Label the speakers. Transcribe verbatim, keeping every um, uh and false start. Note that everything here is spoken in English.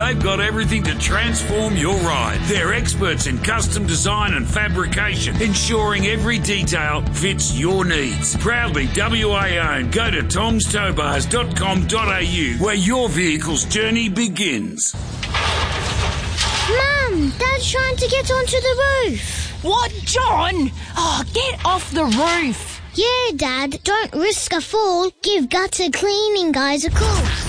Speaker 1: they've got everything to transform your ride. They're experts in custom design and fabrication, ensuring every detail fits your needs. Proudly W A owned. Go to toms tow bars dot com dot a u where your vehicle's journey begins.
Speaker 2: Mum, Dad's trying to get onto the roof.
Speaker 3: What, John? Oh, get off the roof.
Speaker 2: Yeah, Dad, don't risk a fall. Give gutter cleaning guys a call.